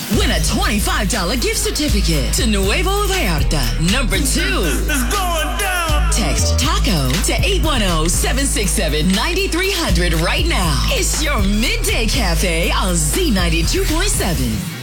Win a $25 gift certificate to Nuevo Vallarta. Number 2. It's going down. Text TACO to 810-767-9300 right now. It's your Midday Cafe on Z92.7.